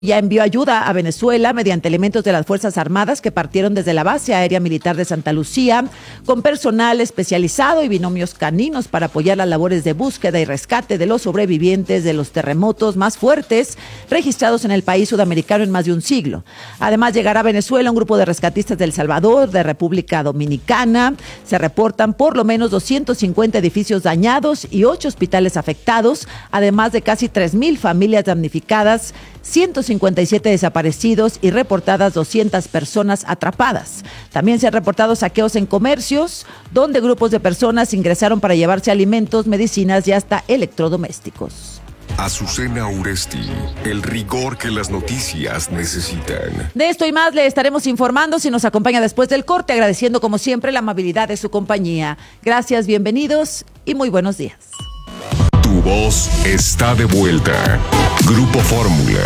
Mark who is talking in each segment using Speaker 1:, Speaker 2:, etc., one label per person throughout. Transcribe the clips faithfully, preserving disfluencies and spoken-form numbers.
Speaker 1: Ya envió ayuda a Venezuela mediante elementos de las Fuerzas Armadas que partieron desde la base aérea militar de Santa Lucía, con personal especializado y binomios caninos para apoyar las labores de búsqueda y rescate de los sobrevivientes de los terremotos más fuertes registrados en el país sudamericano en más de un siglo. Además, llegará a Venezuela un grupo de rescatistas de El Salvador, de República Dominicana. Se reportan por lo menos doscientos cincuenta edificios dañados y ocho hospitales afectados, además de casi tres mil familias damnificadas, ciento cincuenta y siete desaparecidos y reportadas doscientas personas atrapadas. También se han reportado saqueos en comercios, donde grupos de personas ingresaron para llevarse alimentos, medicinas y hasta electrodomésticos.
Speaker 2: Azucena Uresti, el rigor que las noticias necesitan.
Speaker 1: De esto y más le estaremos informando si nos acompaña después del corte, agradeciendo como siempre la amabilidad de su compañía. Gracias, bienvenidos y muy buenos días.
Speaker 2: Tu voz está de vuelta. Grupo Fórmula.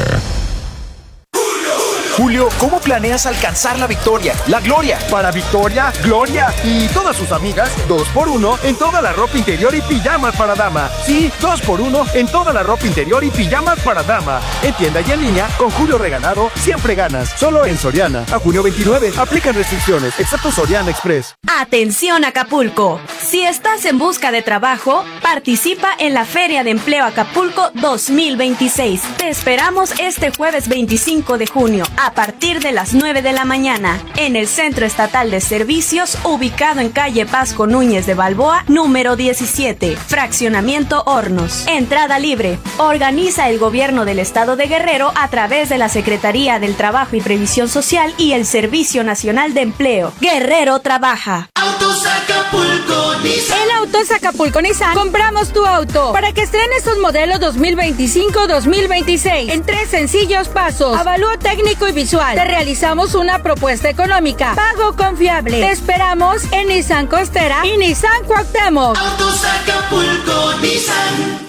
Speaker 3: Julio, ¿cómo planeas alcanzar la victoria, la gloria?
Speaker 4: Para Victoria, Gloria y todas sus amigas, dos por uno en toda la ropa interior y pijamas para dama. Sí, dos por uno en toda la ropa interior y pijamas para dama. En tienda y en línea, con Julio Regalado, siempre ganas. Solo en Soriana. A junio veintinueve, aplican restricciones, excepto Soriana Express.
Speaker 5: Atención Acapulco. Si estás en busca de trabajo, participa en la Feria de Empleo Acapulco dos mil veintiséis. Te esperamos este jueves veinticinco de junio. A partir de las nueve de la mañana, en el Centro Estatal de Servicios, ubicado en calle Pasco Núñez de Balboa, número diecisiete, Fraccionamiento Hornos. Entrada libre. Organiza el Gobierno del Estado de Guerrero a través de la Secretaría del Trabajo y Previsión Social y el Servicio Nacional de Empleo. Guerrero trabaja.
Speaker 6: Autos Acapulco Nissan.
Speaker 7: En Autos Acapulco Nissan compramos tu auto para que estrenes tus modelos dos mil veinticinco dos mil veintiséis en tres sencillos pasos. Avalúo técnico y visual. Te realizamos una propuesta económica. Pago confiable. Te esperamos en Nissan Costera y Nissan Cuauhtémoc.
Speaker 6: Autos Acapulco Nissan.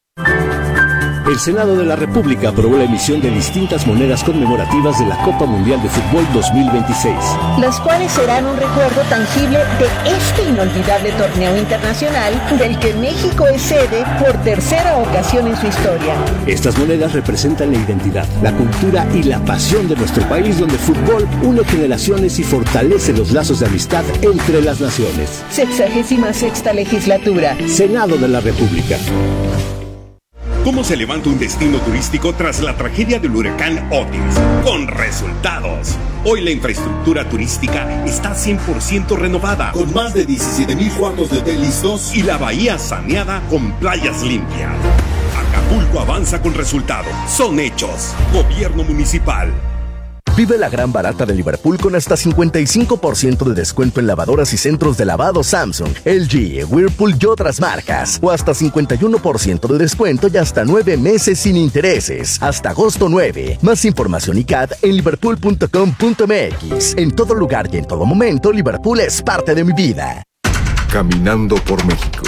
Speaker 8: El Senado de la República aprobó la emisión de distintas monedas conmemorativas de la Copa Mundial de Fútbol dos mil veintiséis.
Speaker 9: Las cuales serán un recuerdo tangible de este inolvidable torneo internacional del que México es sede por tercera ocasión en su historia.
Speaker 8: Estas monedas representan la identidad, la cultura y la pasión de nuestro país, donde el fútbol une generaciones y fortalece los lazos de amistad entre las naciones.
Speaker 9: Sexagésima sexta legislatura.
Speaker 8: Senado de la República.
Speaker 10: ¿Cómo se levanta un destino turístico tras la tragedia del huracán Otis? Con resultados. Hoy la infraestructura turística está cien por ciento renovada,
Speaker 11: con más de diecisiete mil cuartos de hotel listos
Speaker 10: y la bahía saneada con playas limpias. Acapulco avanza con resultados. Son hechos. Gobierno municipal.
Speaker 12: Vive la gran barata de Liverpool con hasta cincuenta y cinco por ciento de descuento en lavadoras y centros de lavado Samsung, L G, Whirlpool y otras marcas. O hasta cincuenta y uno por ciento de descuento y hasta nueve meses sin intereses. Hasta agosto nueve. Más información y C A D en liverpool punto com punto m x. En todo lugar y en todo momento, Liverpool es parte de mi vida.
Speaker 2: Caminando por México.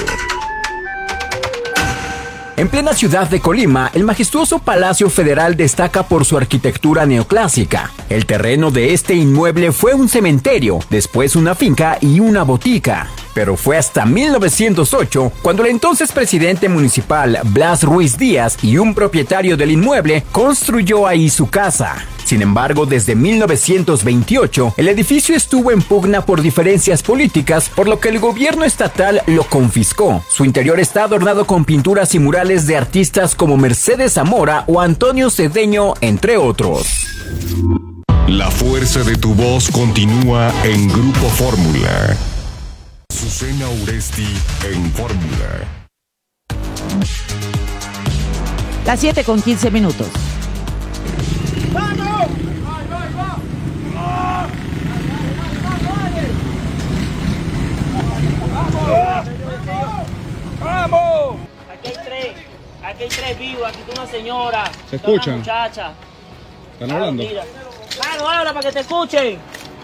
Speaker 13: En plena ciudad de Colima, el majestuoso Palacio Federal destaca por su arquitectura neoclásica. El terreno de este inmueble fue un cementerio, después una finca y una botica. Pero fue hasta mil novecientos ocho cuando el entonces presidente municipal Blas Ruiz Díaz y un propietario del inmueble construyó ahí su casa. Sin embargo, desde mil novecientos veintiocho, el edificio estuvo en pugna por diferencias políticas, por lo que el gobierno estatal lo confiscó. Su interior está adornado con pinturas y murales de artistas como Mercedes Zamora o Antonio Cedeño, entre otros.
Speaker 2: La fuerza de tu voz continúa en Grupo Fórmula. Azucena Uresti en Fórmula.
Speaker 1: Las siete con quince minutos.
Speaker 6: ¡Vamos!
Speaker 14: ¡Vamos! Aquí hay tres, aquí hay tres vivos, aquí está una señora.
Speaker 15: ¿Se escuchan?
Speaker 14: Una muchacha.
Speaker 15: ¿Están hablando?
Speaker 14: Claro, habla para que te escuchen.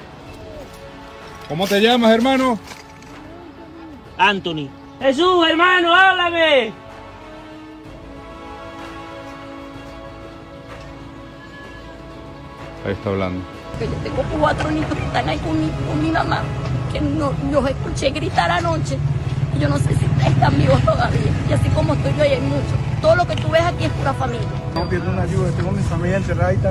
Speaker 15: ¿Cómo te llamas, hermano?
Speaker 14: Anthony. Jesús, hermano, háblame.
Speaker 15: Ahí está hablando.
Speaker 16: Yo tengo cuatro niños que están ahí con mi, con mi mamá, que no, los escuché gritar anoche. Y yo no sé si están vivos todavía. Y así como estoy yo, ahí hay muchos. todo lo que tú ves aquí es pura familia.
Speaker 17: No pierdo una ayuda, tengo mi familia enterrada y